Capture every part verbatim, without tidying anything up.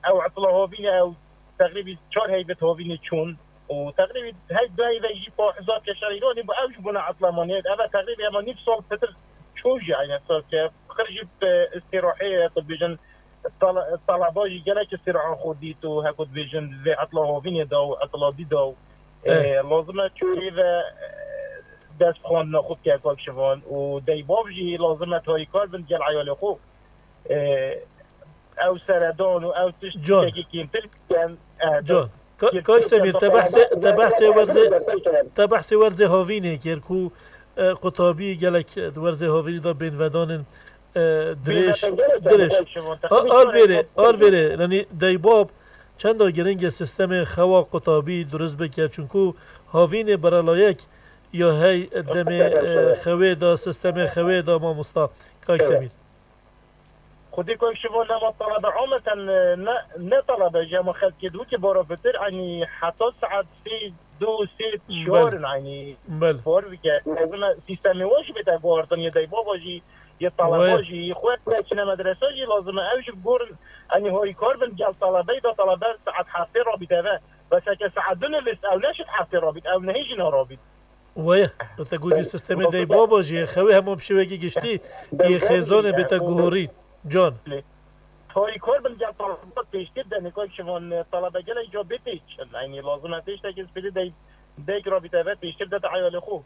او عطله هاوین او تقریبا چهار هیبت هاوین چون و تقریبا هی دو هیبت جی با هزار کشور ایرانی با اوج بنا عطله مانید اما تقریبا اما نیف سال فتر چوج يعني صار که خرج استراحه طبيجن طلباجي جالك استراحه خوديتو هاكد بيجن في عطله هاوين داو عطله دي داو لازم تشوفي دست خوان نخود که اکاک شوان و دی بابجی لازمه تایی کار بند گل عیال خو او سردان و او تشت که کمتر کن جان کاک سمیر تبحث ورزه تبحث ورزه هاوینه که کو قطابی گلک ورزه هاوینی دا بین ودان درش درش آر ویره آر ویره یعنی دی باب چند گرنگ سیستم خوا قطابی درست بکرد چونکو هاوینه برالایک یا هی دم خوی دا سیستم خوی دا ما مستا کاک سمیر خودی که شما نما طلبه عامتا نه طلبه جمع خد کدو که بارا بتر یعنی حتی ساعت سی دو سی شهر یعنی فور بکه لازم سیستم واش بده گوارتن یه دی بابا جی یه طلبه جی خود کنه مدرسه جی لازم اوش بگور یعنی هایی کار بند جل طلبه دا طلبه ساعت هفته رابطه و بس که ساعت دو نلست او نشد هفته رابط او نهیجی نرابط وایه تا گودی سیستم دی بابا جی خوی همون بشویگی گشتی یه خیزان بتا گوهری جان هایی کار بند جل طلبه پیشتر دنی که شما طلبه گل ایجا بیتیچ یعنی لازم پیشتر که سپیده دی دیگ رابطه و پیشتر داده عیال خو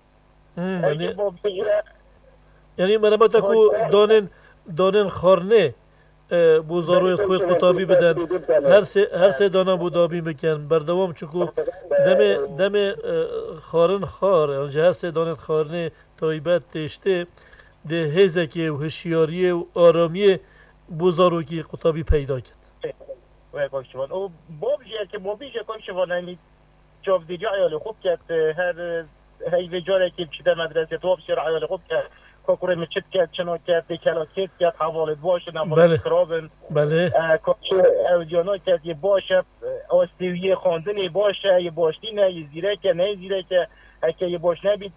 یعنی من ما تکو دانن دانن خارنه بوزاروی خوی قطابی بدن هر سه هر سه دانه بودابی بکن بردوام چکو دم دم خارن خار یعنی هر سه دانه خارنه تایبت تشته ده هزکی و هشیاری و آرامی بوزارو کی قطابی پیدا کرد. و کاشوان او بابجی که بابیش کاشوان یعنی جواب دیگه عیال خوب کرد هر هی وجاره که چیده مدرسه تواب شر عیال خوب کرد کوکوره میچت کرد چنا کرد کلاکت کرد حوالت باشه نمال خرابن بله کوچه اودیانا کرد یه باشه آستیوی خواندنی باشه یه باشتی نه یه زیره که نه زیره که اگه یه باش نبید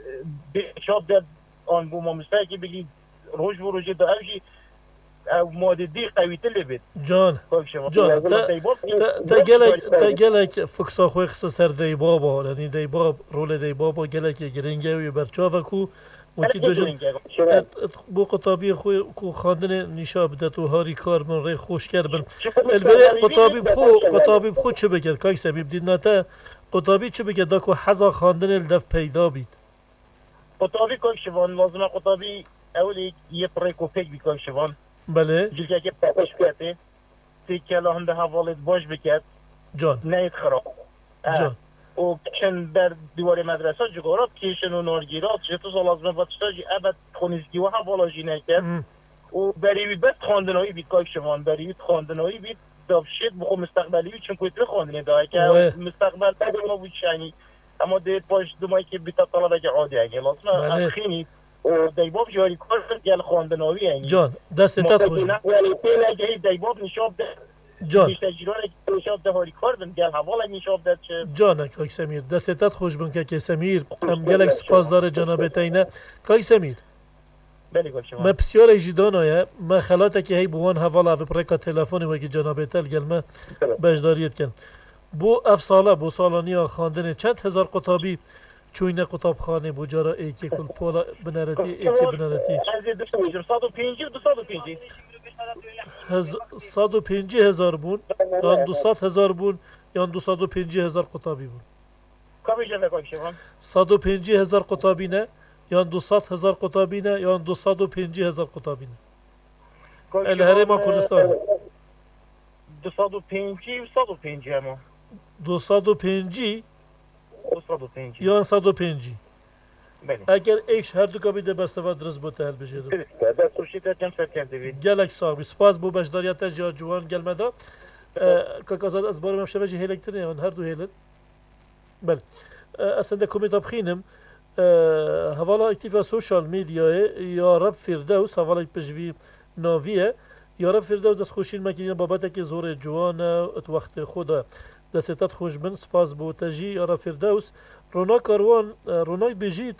شاب داد آن بو مامسته که بگی روش و روش دا اوشی او ماده دی قوی تلی بید جان جان تا گلک تا گلک فکسا خوی خصا سر دی بابا یعنی دی باب رول دی بابا گلک گرنگه وی برچاوه کو ممکن بجن بو قطابی خوی کو خواندن نیشا بده تو هاری کار من ری خوش کرد بن الولی قطابی بخو قطابی بخو چه بگرد که سبب دید نتا قطابی چه بگرد دا که حضا خواندن الدف پیدا بید قطابی که شوان لازمه قطابی اولی یه پریکو پیک بی که شوان بله جلکه که پاکش کرده تیکه لحنده حوالت باش بکرد جان نید خراب جان و کشن در دیوار مدرسه جگارات کشن و نارگیرات چطور سال لازمه باتشتاجی ابد خونیزگی و حوالاجی نکرد و بریوی بست خواندنایی بید که شوان بریوی خواندنایی بید دافشید بخو مستقبلی بید چون کویتر خواندنی داره که مستقبل بده ما بود شنی اما دید باش دومایی که بیتا طلبه که عادی اگه لازمه خینی و دیباب جاری کار گل خواندناوی یعنی جان دستت خوش ولی پیله که دیباب نشاب ده جان بیشتر نشاب ده هاری کار بند گل حوالا نشاب ده چه جان کاک سمیر دستت خوش بن که سمیر هم گلک سپاس داره جناب تینه کاک سمیر بله گل شما ما بسیار ایجدانه ما خلاته که هی بوان حوالا و پرکا تلفنی و که جناب تل گل ما بجداریت کن بو اف ساله بو سالانی خواندن چند هزار قطابی چوینه قطاب خانه بجارا ایکی کل پولا بنارتی ایکی بنارتی صد و پنجی و دو صد و پنجی صد و پنجی هزار بون یا دوصد هزار بون یا دوصد و پنجی هزار قطابی بون کمی جمعه کنی شما صد و پنجی هزار قطابی نه یا دوصد هزار قطابی نه یا دوصد و پنجی هزار قطابی نه الهره ما کردستان دوصد و پنجی و صد و پنجی اما دوصد و پنجی یا صد و پنجی بله اگر ایش هر دو کا بیده بر سوار درست بوده هل بجیدم بله خوشیت جم سر کرده بید گلک صاحبی سپاس بو بشداریت جا جوان گلمه دا که ازاد از بارم شوه جی هیلکتر نیان هر دو هیلن بله اصلا کمیت بخینم حوالا اکتیفا سوشال میدیاه یا رب فردوس حوالا پجوی ناویه یا رب فردوس دست خوشین مکنین بابت که زور جوان ات وقت خدا دستت خوش بن سپاس بو تجی یا رب فردوس رونا کاروان رونای بجید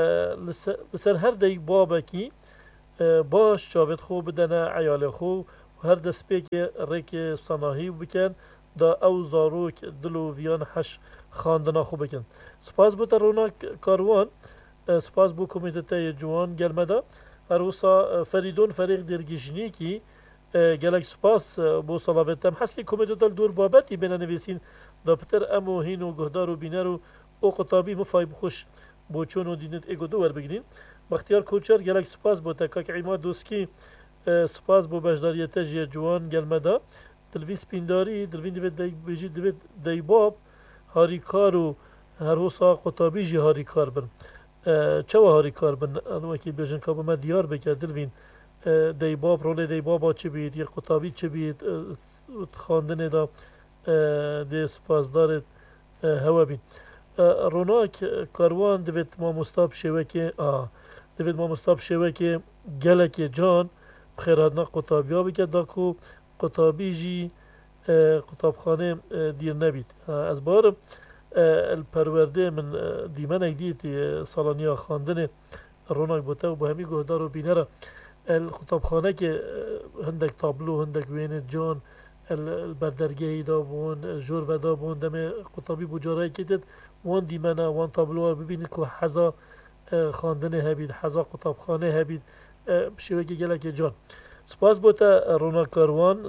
لسر هر دی بابا کی باش چاوت خو بدنه عیال خو هەر دەستپێکێ ڕێکێ سەناهی بکەن دا ئەو زارۆک دل و ڤیان حەش خاندنا خۆ بکەن. سپاس بۆ تە ڕۆنا کاروان، سپاس بۆ کۆمیتەتەیە جوان گەلمەدا. هەروەسا فەریدۆن فەرێق دێرگیژنێکی gelek spas bo salavetem heskê komêdota dor babetî bêne nivîsîn da piter em û hîn û guhdar û bîner û o qitabî mifay bixweş bo çûn û dînet êgo du werbigirîn. Baxtiyar Koçer gelek spas bo te kak îma doskî spas bo beşdariyete jê ciwan gelmeda. Dilvî spîndarî dilvîn divê bêjî divê deybab harîkar û her hosa qitabî jî harîkar bin. Çawa harîkar bin wekî bêjin ka me diyar bike dilvîn deybab rolê deybaba çi bît ya qitabî çi bît xandinê da dê spasdarê hewe bîn. Ronak karwan divêt mamosta bi şêwekê a divêt mamosta bi şêwekê gelekê can bi xêrhatna qutabiya bike da ku qutabî jî qutabxanê dîr nebît. Ez barim el perwerdê min dîmenek dîtî salaniya xandinê ronak bo te û bi hemî guhdar û bînera الخطابخانه که هندک تابلو هندک وینه جان البردرگاهی دا بون جور و دا بون دم قطابی بجارهی که دید وان دیمنه وان تابلو ببینید که حضا خاندنه هبید حضا قطابخانه هبید بشیوه که گله که جان سپاس بوده رونا کاروان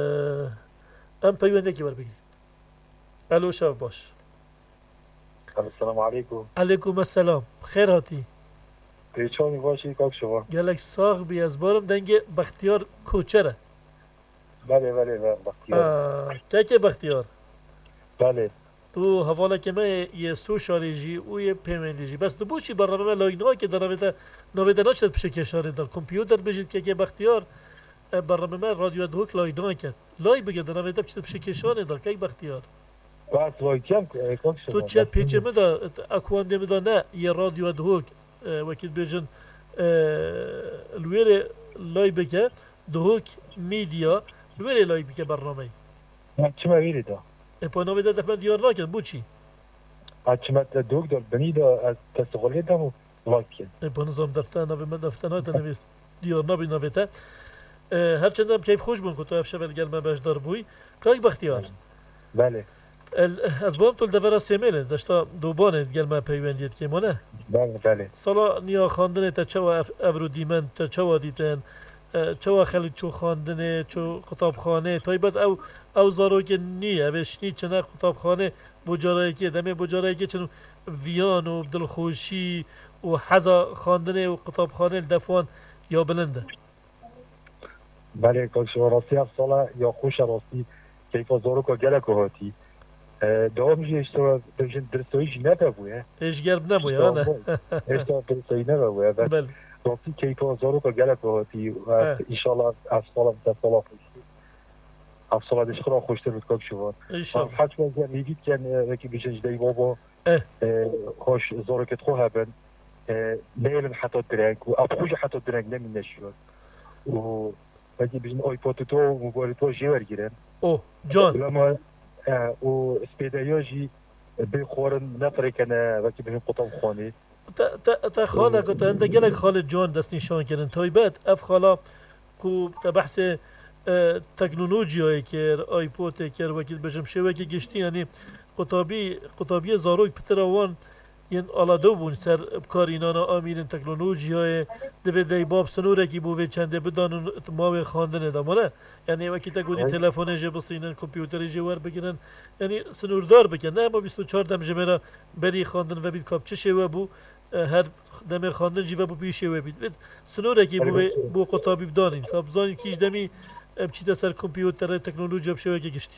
ام پیونده که بر بگیرید. الو شب باش. السلام علیکم. علیکم السلام. خیر هاتی. پیچانی باشی کاک شما. گلک ساغ بی از بارم دنگ بختیار کوچره. بله بله بله بختیار. که که بختیار؟ بله. تو حواله که من یه سوشالی جی و یه پیمندی جی بس تو بوچی برنامه لاینای که در نویده نویده نشد پیش کشاره در کامپیوتر بجید که که بختیار برنامه رادیو دوک لاینای کرد لای بگه در نویده پیش پیش کشاره در که بختیار بس وای کم کاک شما تو چت پیچه مدا اکوانده مدا نه یه رادیو دوک وکیل بیجن الویره لای بکه دوک میدیا الویره لای بکه برنامه چما ویری دا اپا نویده دفعه دیار ناکن بو چی؟ چما دوک دار بنی دا از تسغلی دامو لاکن اپا نظام دفتر نوی من دفتر نایت نویست دیار نبی نویته هرچندم کیف خوش بون که تو افشه ولگل من بشدار بوی که بختیار بله از بام تول دفعه سیمیله داشتا دوبانه گل من پیوندیت که مانه بله بله سالا نیا خواندنه تا چوا افرو دیمن تا چوا دیتن چوا خیلی چو خواندنه چو کتابخانه تایبت او او زارو که نی اوش نی چنه کتابخانه بجارایی که دمه بجارایی که چون ویان و دلخوشی و حزا خواندنه و کتابخانه دفعان یا بلنده بله کاش راستی اف سالا یا خوش راستی کیف زارو که گله که هاتی دوام جی اشتوا بجن درستویی نبوده ایش گرب نبوده نه اشتوا درستویی نبوده بله راستی کیف زارو که گله که هاتی و انشالله از سالا به سالا خوشی از سالا دشخرا خوشتر بود کاک شوان انشالله حتی وقتی میگید که وقتی بجن جدی بابا خوش زارو که تخو هبن لیلن حتی درنگ و ابخوش حتی درنگ نمی نشود و وقتی بجن آیپاد تو موبایل تو جیور گیرن اوه جان و اسپیدایاجی بخورن نفره کنه وقتی بهم قطعه خانی. تا تا تا خاله که تا هنده گلک خاله جان دست نشان کردن تایبت اف خاله کو تا بحث تکنولوژیایی که آیپود که وقتی بجم شوی که گشتی یعنی قطابی قطابی زاروی پتروان ین آلادو بون سر کارینانا آمیرن تکنولوژیای دوی دی باب سنوره کی بوی چنده بدانن ماوی خواندن دامانه یعنی وقتی تا گودی تلفن جه بسینن کامپیوتر جه ور بگیرن یعنی سنوردار بکن نه ما بیست و چهار دم جمعه بری خواندن و بید کاب چه شوه بو هر دم خواندن جیوه بو پیش شوه بید سنوره کی بوی بو قطابی بدانین کاب زانی کیش دمی بچی سر کامپیوتر تکنولوژی بشوه که گشتی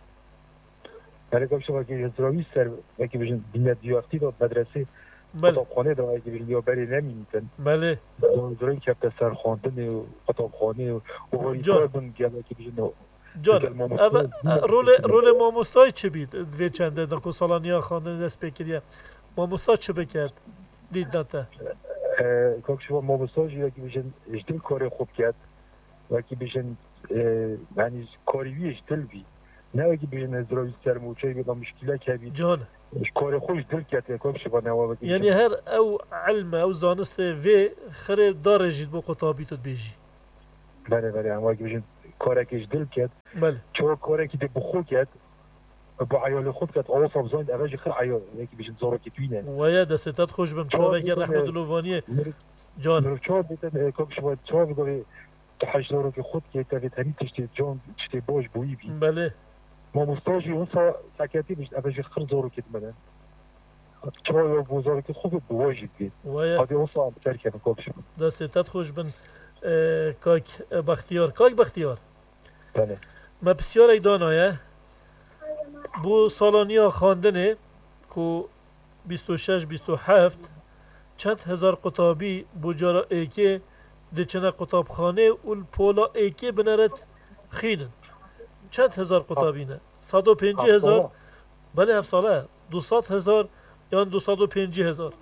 برای کام شما که زراوی سر وقتی بجن بینت دیوفتی داد مدرسه کتابخانه داد اگه بجن یا بری نمی‌نیتن بله زراوی که به سر خواندن و کتابخانه و وریکار بون گله که بجن جان رول رول ماموستای چه بید دوی چنده دکو سالانیا خواندن دست بکریه ماموستا چه بکرد دید داته کام شما ماموستاجی وقتی بجن اجدل کار خوب کرد وقتی بجن یعنی کاریوی اجدل بی نه اگه بین ازراوی سرموچه بیدم مشکله که بید جان کار خوش دل کرده کام شما نوابه یعنی هر او علم او زانست وی خره داره جید با قطابی تو بیجی بله بله اما اگه بجن کارکش دل کرد بله چون کارکی ده بخو کرد با عیال خود کرد آواز هم زاید اوج خیر عیال یکی بیشتر زورا کتوینه ویا دستت خوش بم چاوه که رحمت لووانی جان مرو چاو بیتن کاک شما چاو بگوی تو حجدارو که خود که تاوی تانی تشتی جان تشتی باش بویی بی بله ما مستاجی اون سا سکتی بیشتر اوج خیر زورا کت منن چاو بوزارو که خوب بواجید بید ویا هادی اون سا هم بتر کنه کاک شما دستت خوش بن کاک بختیار کاک بختیار بله ما بسیار ایدانایه بو سالانیا خواندنه کو بیست و شش بیست و هفت چند هزار قطابی بو جارا ایکه دچنا قطابخانه اول پولا ایکه بنرد خینن چند هزار قطابی نه صد و پنجاه هزار بله هفت ساله دویست هزار یا دویست و پنجاه هزار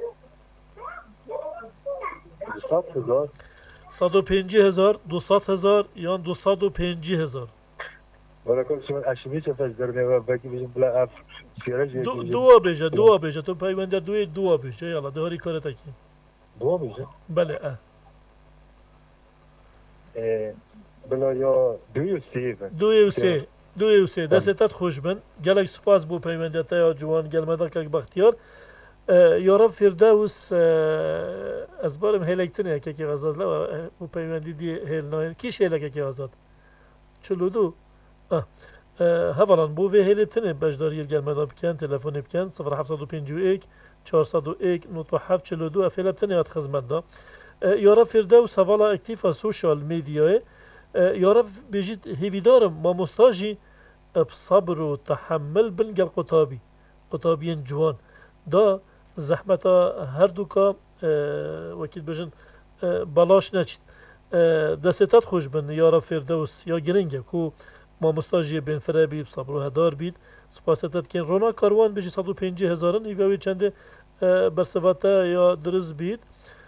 دویست هزار صد و پنجاه هزار دویست هزار یا دویست و پنجاه هزار ولی کاک شما اشمی چه فش درنه و بکی بیشتر بلا اف سیارش دو دو بیجه دو بیجه تو پیوندر دوی دو بیجه یالا دهاری کارت اکی دو بیشتر بله اه بلا یا دوی و سی دوی و سه دوی و سه دستت خوش بن گلک سپاس بو پیوندیتا یا جوان گلمدا کاک بختیار یا رب فردوس از بارم هلکتنه که که آزاد لا بو پیوندی دی هل نه کیش هلک که آزاد چلو دو اه هفلان بو وی هلکتنه بجداری گلمدا بکن تلفن بکن صفر هفت پنج یک چهارصد و یک نود و هفت چلو دو افلکتنه ات خدمت دا یا رب فردوس حوالا اکتیف سوشال میدیاه یا رب بيجيت هيفيدارم ما مستاجي بصبر وتحمل بنقل قطابي قطابيين جوان دا زحمتا هر دوكا اه وكيد بجن اه بلاش نچید اه دستت خوش بن یا رب فردوس یا گرنگه کو ما مستاجي بين فرابي بصبر و هدار بید سپاستت کن رونا کاروان بيجي صد و پنجاه هزارن ایوی چنده اه برسواتا یا درز بید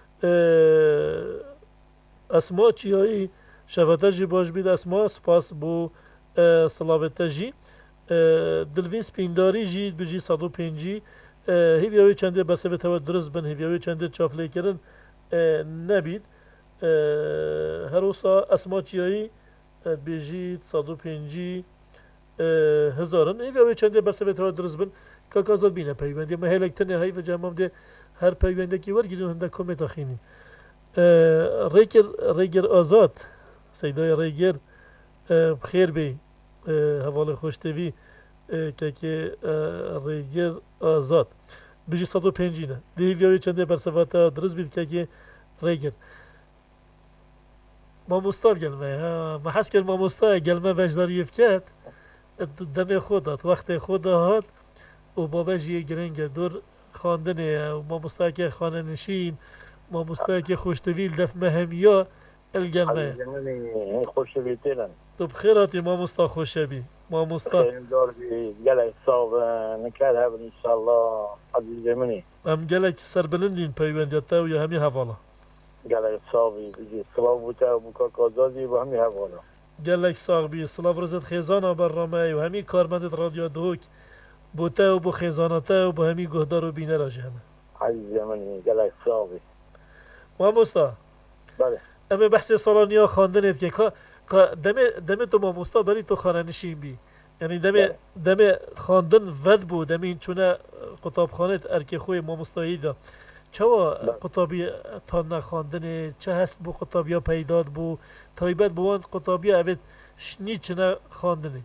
اه اسما چیایی شفته جی باش بید اسما سپاس بو صلاوته جی دلوین سپینداری جی بجی صد و پنجی هیویاوی چنده بسویت هوا درست بن هیویاوی چنده چافلی کرن نبید هر اوسا اسما چیایی بجی صد و پنجی هزارن هیویاوی چنده بسویت هوا درست بن که کازاد بینه پیوندی ما هلکتنه هایی و جمعم ده هر پیونده که ورگیرون هنده کمیتا خینی ریگر ریگر آزاد سیدای ریگر بخیر بی حوال خوشتوی که که ریگر آزاد بجی صد و پنجی نه دیوی بیاوی چنده برسواتا درست بید که که ریگر ما مستار گلمه ما حس کرد ما مستار گلمه وجداریف کرد دم خودات وقت خود هات و بابا جی گرنگ دور خواندنه و ما مستار که خانه نشین ما مستار که خوشتویل دف مهمیا الجنة خوش بيتنا تو بخيراتي ما مستا خوش بي ما مستا دور بي قلق صاب نكالها ان شاء الله عزيز مني ام قلق سر بلندين بيونديتا ويا همي هفالا قلق صابي بيجي صلاة بوتا وبكاك آزادي وهمي هفالا قلق صاحبي صلاة فرزت خيزانا برنامه وهمي كارمندت راديو دوك بوتا وبو خيزانتا وبو همي قهدار وبينا راجعنا عزيز مني قلق صابي ما مستا بله اما بحث سالانیا خواندنت که که دم دم تو ماموستا بری تو خانه نشین بی یعنی دم دم خواندن ود بود دم این چونه قطابخانه ارکی خوی ماموستایی دا چوا قطابی تا نخواندن چه هست بو قطابیا پیداد بو تایبت بوان قطابیا اوید شنی چنه خواندنی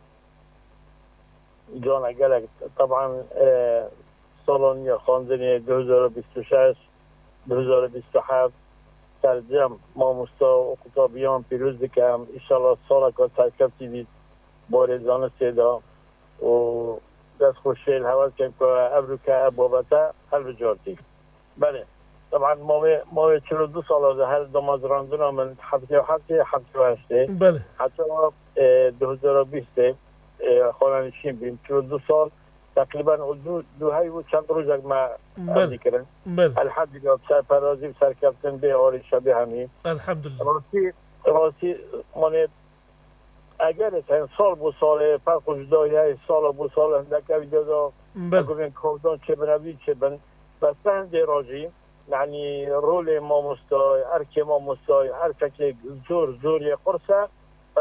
جان اگر طبعا سالانیا خواندنی دو هزار و بیست و شش دو هزار و بیست و هفت ترجم ما مستا و قطابیان پیروز دکم ایشالا سالا که سرکفتی دید بارزان سیدا و دست خوشیل حوض کم که ابرو که بابتا هر بجارتی بله طبعا ما ما چهل و دو سال هر دماز راندنا من هفته و هفته هفته و هشته بله حتی دو هزار و بیست خانه نشین بیم چهل و دو سال تقریبا دو دو هایی و چند روز ما عملی کردن الحمدلله سر پرازی سر کفتن به آری شبیه همین الحمدلله راستی راستی من اگر این سال بو سال فرق جدایی سال بو سال هندکه ویدیو اگرین کودان چه بنوی چه بن بسند راجی یعنی رول ما مستای هر کی ما مستای هر که زور زوری قرصه بس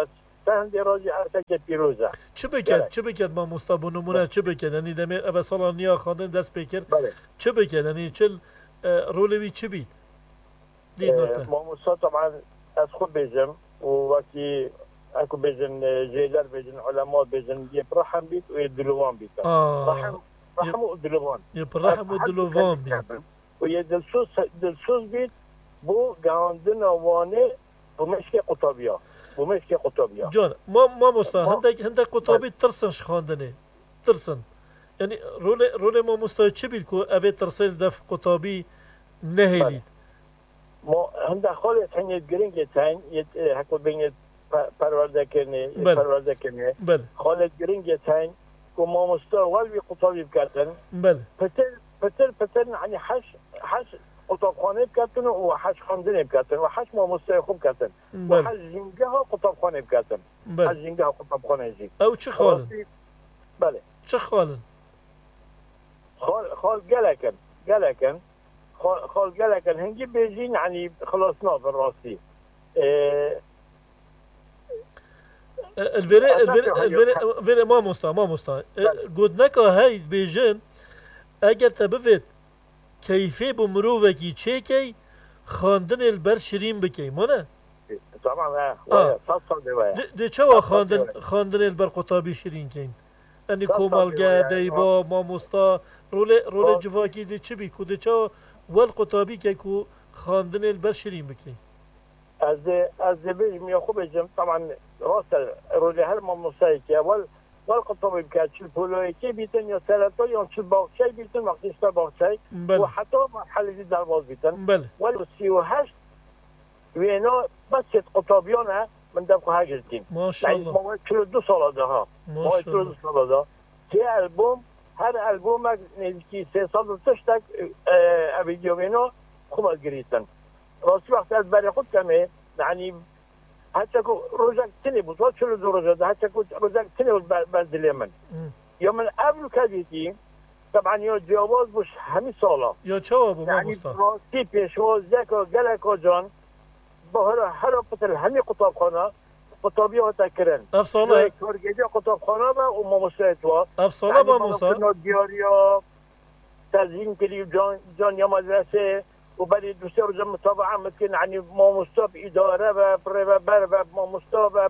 هندی راجی ارتک پیروزه چه بکرد چه بکرد ما مستابو نمونه چه بکرد یعنی دمی اول سالا نیا خواندن دست بکرد چه بکرد یعنی چه رولوی چه بید ما مستا طبعا از خود بیجم و وقتی اكو بيجن جيلر بيجن علماء بيجن يبرحم بيت ويدلوان بيت آه رحم رحم ودلوان يبرحم ودلوان بيت ويدلسوس دلسوس بيت بو قاندنا وانه بمشكي قطابيا بمشكي قطابيا جان ما ما مستا هندك هندك قطابي ترسن شخاندنه ترسن يعني رول رول ما مستا چه بيت كو اوي ترسل دف قطابي نهيليد ما هندك خالص هني جرينج تاين هكو بين پرورده کنه پرورده کنه بله خالد گرینگ تاین که ما مستوى وی قطابی بکردن بله پتر پتر پتر یعنی حش حش قطابخانه بکردن و حش خواندن بکردن و حش ما مستوى خوب کردن و حش جنگه ها قطابخانه بکردن حش جنگه ها قطابخانه زی او چه خالن بله چه خالن خال خال گلکن گلکن خال خال گلکن هنگی بیجین یعنی خلاصنا بالراسي الفيري الفيري الفيري الفيري ما مستا ما مستا قد نكا هاي بيجن اگر تبفت كيفي بمروفكي تشيكي خاندن البر شرين بكي مانا طبعا اه اه دي چوا خاندن خاندن البر قطابي شرين كين اني كومالگا ديبا ما مستا رول رول جواكي دي چبي كو دي چوا والقطابي كيكو خاندن البر شرين بكي از از بيجم يا خوب بيجم طبعا راس رولي هر ما موسيقى وال والقطب بكات شو بولويكي بيتن يا ثلاثه يوم شو باوشي بيتن وقت يشتا باوشي وحتى مرحله دي دروازه بيتن والسي وهاش وينو بس قطابيونه من دبق هاجرتين ما شاء الله يعني ما كل دو سال ده ما شاء الله دو سال ده في البوم هر البوم نزكي سه سال تشتك افيديو وينو خوب جريتن راسي وقت از برای خود کمه یعنی حتی که روزک تنی بود و چلو دو روزه ده حتی که روزک تنی بود بزدلی من یا من قبل کدیتی طبعا یا جواز بوش همی سالا یا چه بو ما مستا یعنی راستی پیشواز دکا گلکا جان با هر هر قطر همی قطاب خانه قطابی ها تکرن افسانه کارگیدی قطاب خانه با و ما مسایت و افسانه با مستا دیاریا تزیین کلی جان جان یا مدرسه وبالي دوسر جم متابعة ممكن يعني ما مستوى إدارة و برا بر و ما مستوى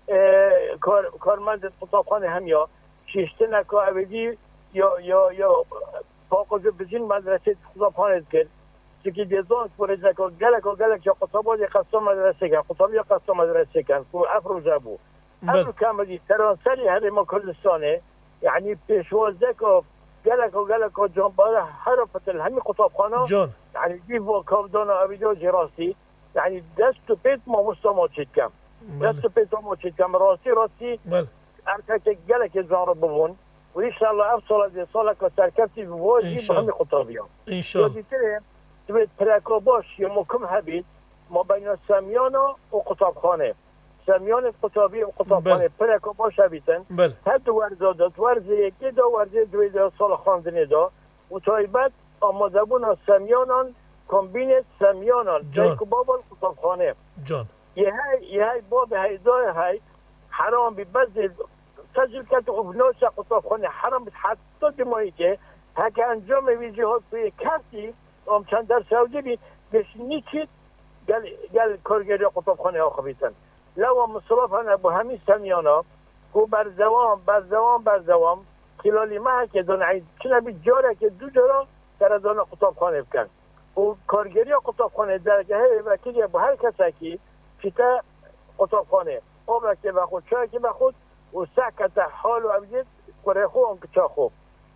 کار کارمند قطابخانه هم یا شیشتن که اولی یا یا یا فاقد بزین مدرسه قطابخانه کرد چیزی دیزان پروژه که گلک و گلک یا قطابات قسم مدرسه کن قطابی قسم مدرسه کن که افرو جابو افرو کاملی ترانسلی هر ما کردستانه یعنی پیشوازه که گلک و گلک و جنباله هر فتل همی قطابخانه جان يعني جيبوا كابدونا أبيدو جراسي يعني دستو بيت ما مستمع تشكم دستو بيت ما تشكم راسي راسي أركك جلك الزهر ببون وإن شاء الله أفصل هذه صالك وتركبتي بواجي بهم قطابية إن شاء الله تبي تراكو باش يومكم هبيت ما بين ساميانا وقطابخانة ساميانا قطابية وقطابخانة تراكو باش هبيتن هاد ورزادات ورزي كده ورزي دويدا صالح خاندني دا وطيبات آماده بودن سمیانان کمبینت سمیانان جان بابا قطابخانه جان یه های یه های باب هیدای های حرام بی بزل سجل کت ابناش قطابخانه حرام بی حتی دمایی که هکه انجام ویزی ها توی کسی ام چند در سعودی بی بش نیچید گل گل کارگری قطابخانه ها خبیتن لو مصرف هنه با همین سمیانا کو بر دوام بر دوام بر دوام خلالی ما که دونعید چنه بی جاره که دو جاره سردان قطابخانه بکن و کارگری قطابخانه درجه وکیلی با هر کسی که فیتا قطابخانه آب که بخود چای که بخود و سعکت حال و عبدید کره خوب هم که چا خوب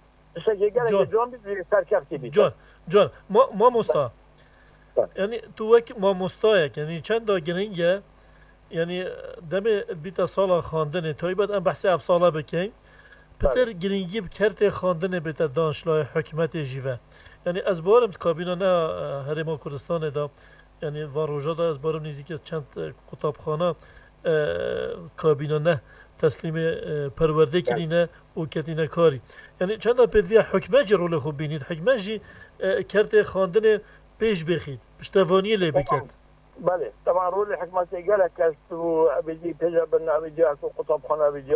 جان جان بید سرکفتی بید جان جان ما ما مستا یعنی تو وک ما مستا یعنی چند دا گرینگه یعنی دم بیتا سالا خواندن توی بعد ام بحث اف سالا بکن پتر گرینگی بکرت خواندن بیت دانشلای حکمت جیوه یعنی از بارم کابینا نه هرما کردستان دا یعنی واروجا دا از بارم نیزی که چند قطابخانه کابینا نه تسلیم پرورده کردینه و کردینه کاری یعنی چند پدوی حکمت جی رول خوب بینید حکمت جی کرت خواندن پیش بخید پشتوانی لی بکرد بله طبعا رول حکمت گله که تو ابیدی پیجا بنا ابیدی تو قطب خانه ابیدی